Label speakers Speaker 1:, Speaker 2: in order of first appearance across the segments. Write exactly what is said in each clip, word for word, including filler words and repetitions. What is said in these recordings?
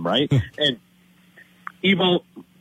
Speaker 1: right? And Evo,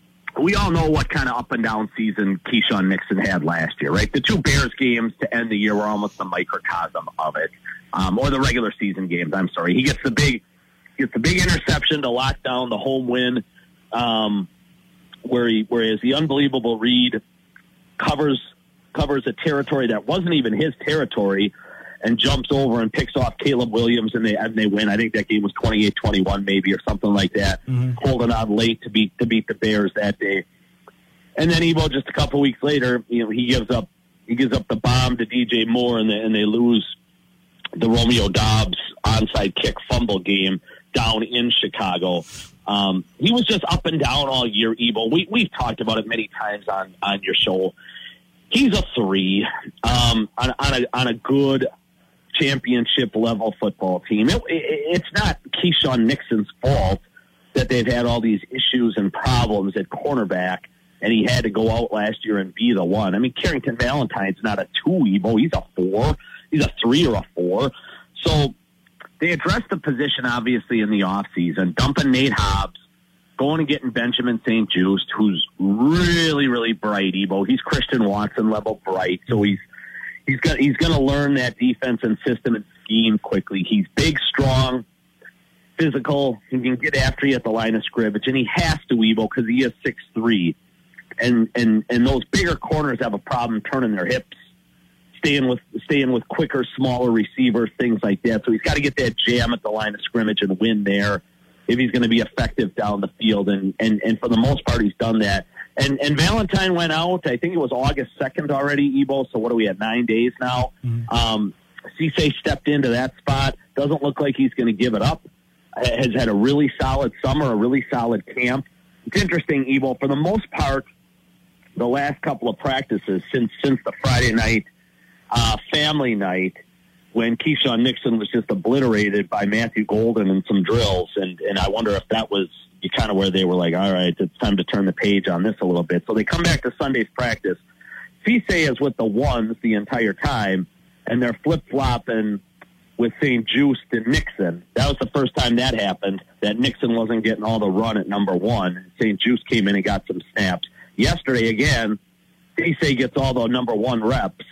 Speaker 1: we all know what kind of up and down season Keyshawn Nixon had last year, right? The two Bears games to end the year were almost a microcosm of it, um, or the regular season games. I'm sorry. He gets the big, gets the big interception to lock down the home win, um, where he, whereas the unbelievable Reed covers covers a territory that wasn't even his territory, and jumps over and picks off Caleb Williams, and they and they win. I think that game was twenty-eight twenty-one maybe, or something like that. Mm-hmm. Holding on late to beat to beat the Bears that day. And then Evo, just a couple weeks later, you know, he gives up he gives up the bomb to D J Moore, and they, and they lose the Romeo Doubs onside kick fumble game down in Chicago. Um, he was just up and down all year, Evo. We we've talked about it many times on on your show. He's a three um, on on a on a good championship level football team. It, it, it's not Keyshawn Nixon's fault that they've had all these issues and problems at cornerback, and he had to go out last year and be the one. I mean, Carrington Valentine's not a two, Evo. He's a four. He's a three or a four. So they addressed the position, obviously, in the offseason, dumping Nate Hobbs, going and getting Benjamin Saint Juste, who's really, really bright, Evo. He's Christian Watson level bright, so he's He's got. He's going to learn that defense and system and scheme quickly. He's big, strong, physical. He can get after you at the line of scrimmage, and he has to, Evo, because he is six three. And and and those bigger corners have a problem turning their hips, staying with staying with quicker, smaller receivers, things like that. So he's got to get that jam at the line of scrimmage and win there if he's going to be effective down the field. And and and for the most part, he's done that. And and Valentine went out, I think it was August second already, Evo, so what are we at, nine days now? Mm-hmm. Um, Cisse stepped into that spot. Doesn't look like he's going to give it up. Has had a really solid summer, a really solid camp. It's interesting, Evo, for the most part, the last couple of practices since since the Friday night uh, family night, when Keyshawn Nixon was just obliterated by Matthew Golden and some drills, and, and I wonder if that was kind of where they were like, all right, it's time to turn the page on this a little bit. So they come back to Sunday's practice. Cisse is with the ones the entire time, and they're flip-flopping with Saint Juste and Nixon. That was the first time that happened, that Nixon wasn't getting all the run at number one. Saint Juste came in and got some snaps. Yesterday, again, Cisse gets all the number one reps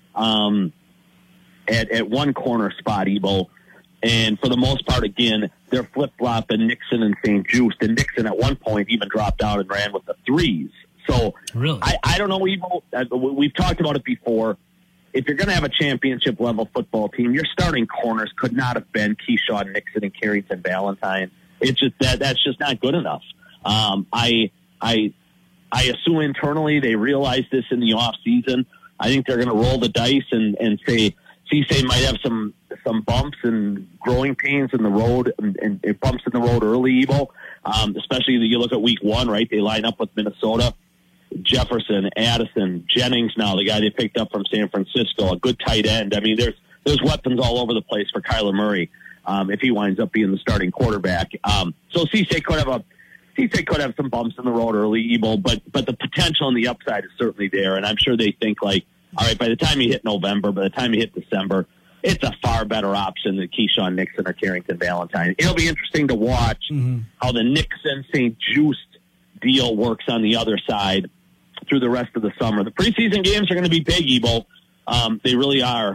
Speaker 1: um, at, at one corner spot, Evo. And for the most part, again, they're flip-flopping Nixon and Saint Juste. And Nixon at one point even dropped out and ran with the threes. So really? I, I don't know, Evo. We've talked about it before. If you're going to have a championship-level football team, your starting corners could not have been Keyshawn Nixon and Carrington Valentine. It's just that that's just not good enough. Um, I I I assume internally they realize this in the off season. I think they're going to roll the dice and, and say Cisse might have some some bumps and growing pains in the road and, and, and bumps in the road early, Evo. Um, especially you look at week one, right? They line up with Minnesota. Jefferson, Addison, Jennings now, the guy they picked up from San Francisco, a good tight end. I mean, there's there's weapons all over the place for Kyler Murray um, if he winds up being the starting quarterback. Um, so Cisse could have a Cisse could have some bumps in the road early, Evo, but but the potential and the upside is certainly there, and I'm sure they think like, all right, by the time you hit November, by the time you hit December, it's a far better option than Keyshawn Nixon or Carrington Valentine. It'll be interesting to watch mm-hmm. how the Nixon-Saint Juste deal works on the other side through the rest of the summer. The preseason games are going to be big, Evo. Um, they really are.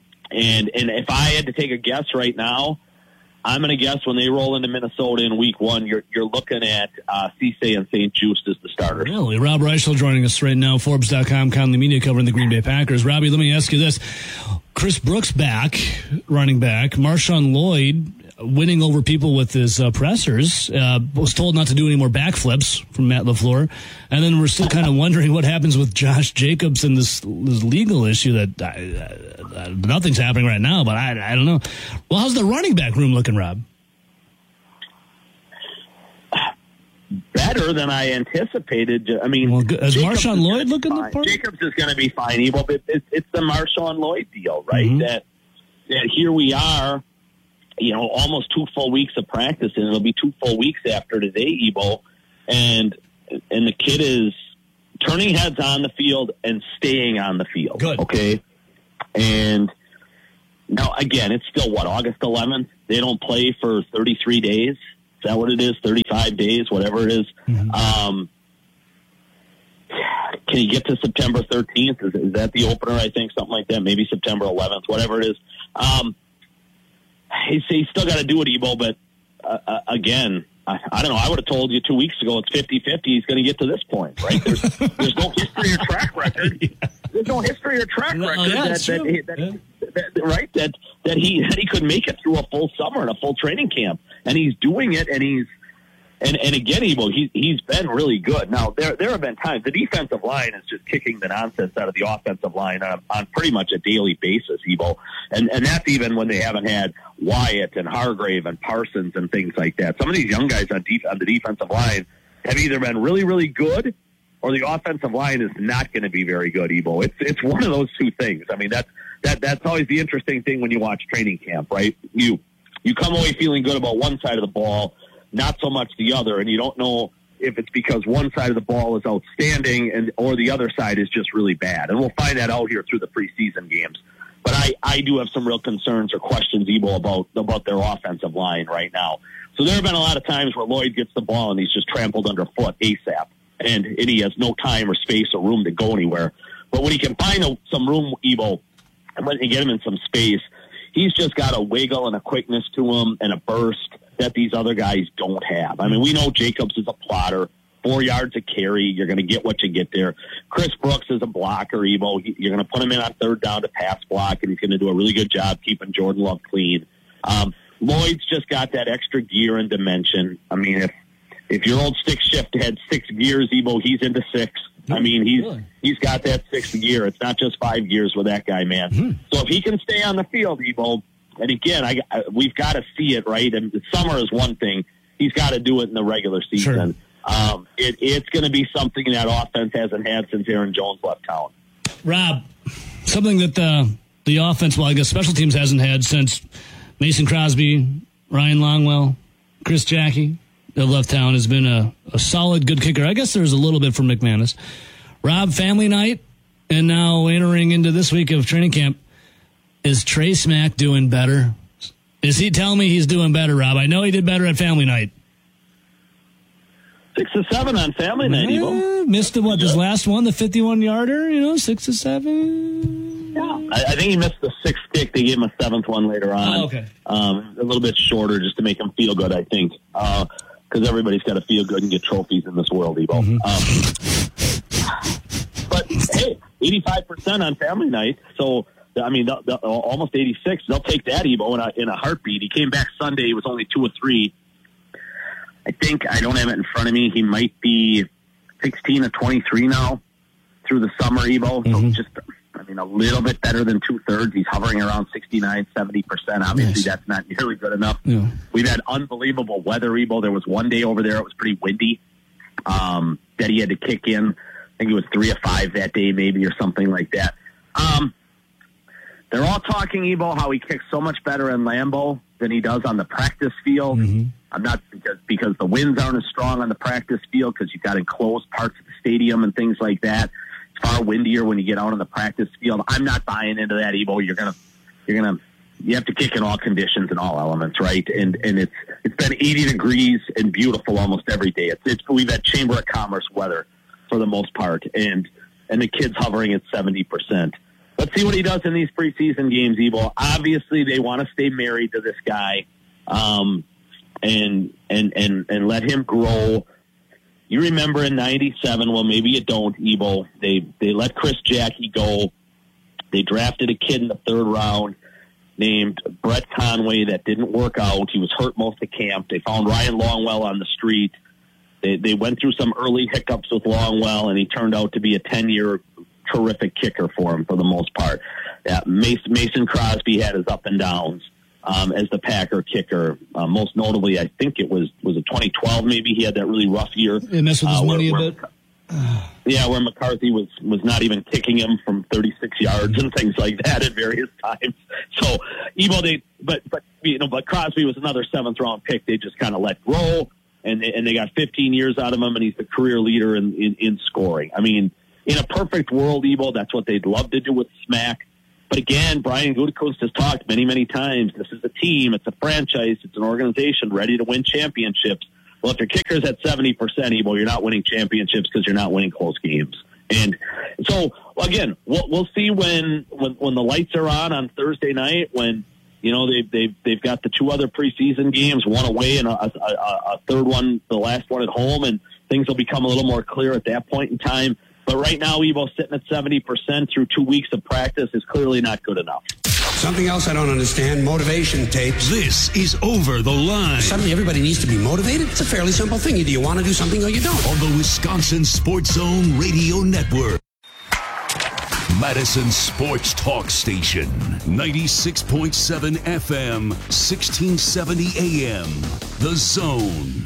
Speaker 1: And and if I had to take a guess right now, I'm going to guess when they roll into Minnesota in week one, you're you're looking at uh, Cisse and Saint Juste as the starters.
Speaker 2: Really? Rob Reichel joining us right now, Forbes dot com, Conley Media covering the Green Bay Packers. Robbie, let me ask you this. Chris Brooks back, running back. Marshawn Lloyd winning over people with his uh, pressers, uh, was told not to do any more backflips from Matt LaFleur. And then we're still kind of wondering what happens with Josh Jacobs and this, this legal issue that uh, uh, nothing's happening right now, but I, I don't know. Well, how's the running back room looking, Rob?
Speaker 1: Better than I anticipated. I mean,
Speaker 2: well, is Marshawn Lloyd looking the part?
Speaker 1: Jacobs is going to be fine, Evo, but it's, it's the Marshawn Lloyd deal, right? Mm-hmm. That, that here we are, you know, almost two full weeks of practice, and it'll be two full weeks after today, Evo, and and the kid is turning heads on the field and staying on the field.
Speaker 2: Good.
Speaker 1: Okay? And now, again, it's still, what, August eleventh? They don't play for thirty-three days. Is that what it is? thirty-five days, whatever it is. Mm-hmm. Um, can he get to September thirteenth? Is, is that the opener, I think? Something like that. Maybe September eleventh, whatever it is. Um, he's, he's still got to do it, Ebo, but uh, uh, again, I, I don't know. I would have told you two weeks ago it's fifty-fifty. He's going to get to this point, right? There's, there's no history or track record. Yeah. There's no history or track record
Speaker 2: oh, yeah,
Speaker 1: that, that, that, yeah. that, that, right, that, that, he, that he could make it through a full summer and a full training camp. And he's doing it, and he's And and again, Ebo, he, he's been really good. Now, there there have been times the defensive line is just kicking the nonsense out of the offensive line on, on pretty much a daily basis, Ebo. And and that's even when they haven't had Wyatt and Hargrave and Parsons and things like that. Some of these young guys on, def- on the defensive line have either been really, really good or the offensive line is not going to be very good, Ebo. It's it's one of those two things. I mean, that's, that, that's always the interesting thing when you watch training camp, right? You You come away feeling good about one side of the ball, not so much the other, and you don't know if it's because one side of the ball is outstanding and or the other side is just really bad. And we'll find that out here through the preseason games. But I, I do have some real concerns or questions, Ebo, about, about their offensive line right now. So there have been a lot of times where Lloyd gets the ball and he's just trampled underfoot ASAP, and, and he has no time or space or room to go anywhere. But when he can find a, some room, Ebo, and when you get him in some space, he's just got a wiggle and a quickness to him and a burst that these other guys don't have. I mean, we know Jacobs is a plotter, four yards a carry. You're going to get what you get there. Chris Brooks is a blocker, Ebo. You're going to put him in on third down to pass block, and he's going to do a really good job keeping Jordan Love clean. Um, Lloyd's just got that extra gear and dimension. I mean, if if your old stick shift had six gears, Ebo, he's into six. I mean, he's really? he's got that sixth gear. It's not just five gears with that guy, man. Mm-hmm. So if he can stay on the field, Ebo, and again, I, I we've got to see it, right? And summer is one thing. He's got to do it in the regular season. Sure. Um, it, it's going to be something that offense hasn't had since Aaron Jones left town.
Speaker 2: Rob, something that the, the offense, well, I guess special teams hasn't had since Mason Crosby, Ryan Longwell, Chris Jackie that left town has been a, a solid, good kicker. I guess there's a little bit from McManus. Rob, family night, and now entering into this week of training camp. Is Trey Smack doing better? Is he telling me he's doing better, Rob? I know he did better at family night.
Speaker 1: Six to seven on family night,
Speaker 2: yeah,
Speaker 1: Evo.
Speaker 2: Missed the, what, this last one, the fifty-one-yarder, you know, six to seven?
Speaker 1: Yeah. I, I think he missed the sixth kick. They gave him a seventh one later on.
Speaker 2: Oh, okay.
Speaker 1: Um, a little bit shorter just to make him feel good, I think. Because uh, everybody's got to feel good and get trophies in this world, Evo. Mm-hmm. Um, but, hey, eighty-five percent on family night, so... I mean, the, the, almost eighty-six. They'll take that, Evo, in a, in a heartbeat. He came back Sunday. He was only two or three. I think, I don't have it in front of me, he might be sixteen or twenty-three now through the summer, Evo. Mm-hmm. So just, I mean, a little bit better than two-thirds. He's hovering around sixty-nine, seventy percent. Obviously, nice. That's not nearly good enough. Yeah. We've had unbelievable weather, Evo. There was one day over there, it was pretty windy, um, that he had to kick in. I think it was three or five that day, maybe, or something like that. Um, They're all talking, Ebo, how he kicks so much better in Lambeau than he does on the practice field. Mm-hmm. I'm not because because the winds aren't as strong on the practice field because you've got enclosed parts of the stadium and things like that. It's far windier when you get out on the practice field. I'm not buying into that, Ebo. You're gonna you're gonna you have to kick in all conditions and all elements, right? And and it's it's been eighty degrees and beautiful almost every day. It's it's we've had Chamber of Commerce weather for the most part, and and the kid's hovering at seventy percent. Let's see what he does in these preseason games, Ebo. Obviously, they want to stay married to this guy, um, and and and and let him grow. You remember in ninety-seven? Well, maybe you don't, Ebo. They they let Chris Jackie go. They drafted a kid in the third round named Brett Conway that didn't work out. He was hurt most of camp. They found Ryan Longwell on the street. They they went through some early hiccups with Longwell, and he turned out to be a ten-year terrific kicker for him for the most part. Yeah, Mason, Mason Crosby had his up and downs um, as the Packer kicker. Uh, most notably, I think it was was it twenty twelve. Maybe he had that really rough year.
Speaker 2: He messed with his uh, money where, a bit.
Speaker 1: Where, yeah, where McCarthy was was not even kicking him from thirty-six yards and things like that at various times. So, Evo, they but but you know, but Crosby was another seventh round pick. They just kind of let grow, and they, and they got fifteen years out of him, and he's the career leader in in, in scoring. I mean. In a perfect world, Evo, that's what they'd love to do with Smack. But again, Brian Gutekunst has talked many, many times. This is a team. It's a franchise. It's an organization ready to win championships. Well, if your kicker's at seventy percent, Evo, you're not winning championships because you're not winning close games. And so, again, we'll, we'll see when, when when the lights are on on Thursday night, when, you know, they've, they've, they've got the two other preseason games, one away and a, a, a third one, the last one at home, and things will become a little more clear at that point in time. But right now, Evo sitting at seventy percent through two weeks of practice is clearly not good enough.
Speaker 3: Something else I don't understand, motivation tapes.
Speaker 4: This is Over the Line.
Speaker 3: Suddenly everybody needs to be motivated? It's a fairly simple thing. Either you want to do something or you don't.
Speaker 4: On the Wisconsin Sports Zone Radio Network. Madison Sports Talk Station. ninety-six point seven F M, sixteen seventy A M. The Zone.